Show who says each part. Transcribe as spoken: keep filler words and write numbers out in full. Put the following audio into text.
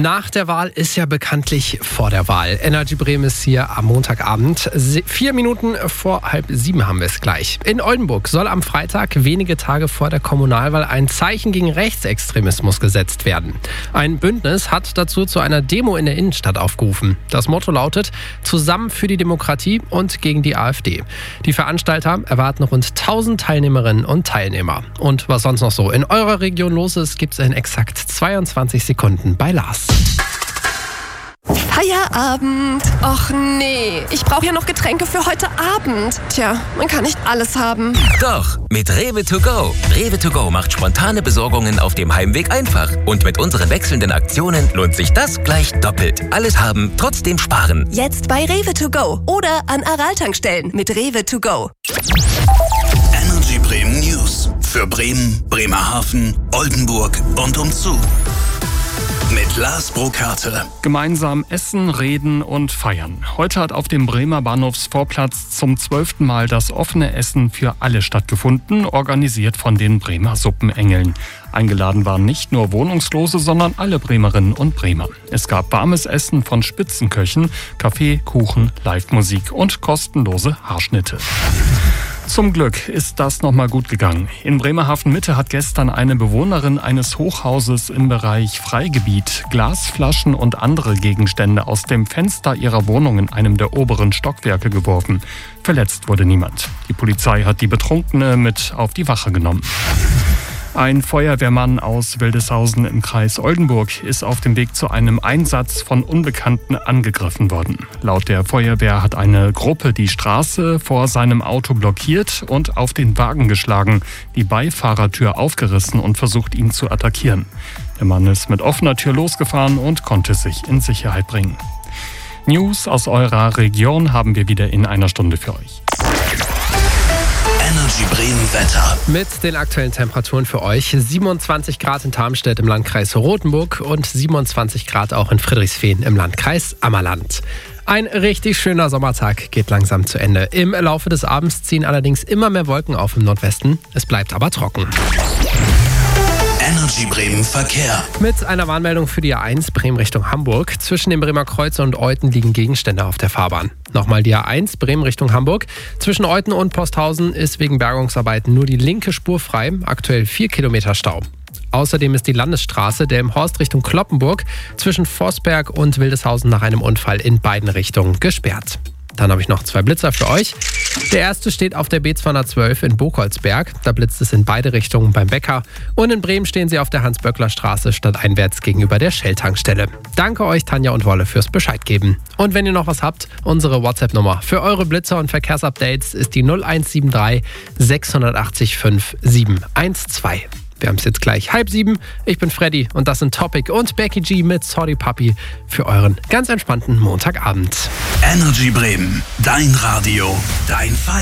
Speaker 1: Nach der Wahl ist ja bekanntlich vor der Wahl. Energy Bremen ist hier am Montagabend. Vier Minuten vor halb sieben haben wir es gleich. In Oldenburg soll am Freitag, wenige Tage vor der Kommunalwahl, ein Zeichen gegen Rechtsextremismus gesetzt werden. Ein Bündnis hat dazu zu einer Demo in der Innenstadt aufgerufen. Das Motto lautet: Zusammen für die Demokratie und gegen die AfD. Die Veranstalter erwarten rund tausend Teilnehmerinnen und Teilnehmer. Und was sonst noch so in eurer Region los ist, gibt es in exakt zweiundzwanzig Sekunden bei Lars.
Speaker 2: Feierabend. Och nee, ich brauche ja noch Getränke für heute Abend. Tja, man kann nicht alles haben.
Speaker 3: Doch, mit Rewe to go. Rewe to go macht spontane Besorgungen auf dem Heimweg einfach. Und mit unseren wechselnden Aktionen lohnt sich das gleich doppelt. Alles haben, trotzdem sparen.
Speaker 2: Jetzt bei Rewe to go oder an Aral-Tankstellen mit Rewe to go.
Speaker 4: Energy Bremen News. Für Bremen, Bremerhaven, Oldenburg und umzu. Mit Lars Brokate.
Speaker 5: Gemeinsam essen, reden und feiern. Heute hat auf dem Bremer Bahnhofsvorplatz zum zwölften Mal das offene Essen für alle stattgefunden, organisiert von den Bremer Suppenengeln. Eingeladen waren nicht nur Wohnungslose, sondern alle Bremerinnen und Bremer. Es gab warmes Essen von Spitzenköchen, Kaffee, Kuchen, Live-Musik und kostenlose Haarschnitte. Zum Glück ist das nochmal gut gegangen. In Bremerhaven-Mitte hat gestern eine Bewohnerin eines Hochhauses im Bereich Freigebiet Glasflaschen und andere Gegenstände aus dem Fenster ihrer Wohnung in einem der oberen Stockwerke geworfen. Verletzt wurde niemand. Die Polizei hat die Betrunkene mit auf die Wache genommen. Ein Feuerwehrmann aus Wildeshausen im Kreis Oldenburg ist auf dem Weg zu einem Einsatz von Unbekannten angegriffen worden. Laut der Feuerwehr hat eine Gruppe die Straße vor seinem Auto blockiert und auf den Wagen geschlagen, die Beifahrertür aufgerissen und versucht, ihn zu attackieren. Der Mann ist mit offener Tür losgefahren und konnte sich in Sicherheit bringen. News aus eurer Region haben wir wieder in einer Stunde für euch.
Speaker 4: Energy Bremen Wetter.
Speaker 1: Mit den aktuellen Temperaturen für euch: siebenundzwanzig Grad in Tarmstedt im Landkreis Rothenburg und siebenundzwanzig Grad auch in Friedrichsfehn im Landkreis Ammerland. Ein richtig schöner Sommertag geht langsam zu Ende. Im Laufe des Abends ziehen allerdings immer mehr Wolken auf im Nordwesten. Es bleibt aber trocken.
Speaker 4: Energy Bremen Verkehr.
Speaker 1: Mit einer Warnmeldung für die A eins Bremen Richtung Hamburg. Zwischen dem Bremer Kreuz und Euthen liegen Gegenstände auf der Fahrbahn. Nochmal die A eins Bremen Richtung Hamburg. Zwischen Euthen und Posthausen ist wegen Bergungsarbeiten nur die linke Spur frei. Aktuell vier Kilometer Stau. Außerdem ist die Landesstraße Delmenhorst Richtung Cloppenburg zwischen Vossberg und Wildeshausen nach einem Unfall in beiden Richtungen gesperrt. Dann habe ich noch zwei Blitzer für euch. Der erste steht auf der B zweihundertzwölf in Bokolsberg. Da blitzt es in beide Richtungen beim Bäcker. Und in Bremen stehen sie auf der Hans-Böckler-Straße stadteinwärts gegenüber der Shell-Tankstelle. Danke euch, Tanja und Wolle, fürs Bescheid geben. Und wenn ihr noch was habt, unsere WhatsApp-Nummer für eure Blitzer und Verkehrsupdates ist die null eins sieben drei sechs acht fünf sieben eins zwei. Wir haben es jetzt gleich halb sieben. Ich bin Freddy und das sind Topic und Becky G mit Sorry Papi für euren ganz entspannten Montagabend.
Speaker 4: Energy Bremen, dein Radio, dein Feier.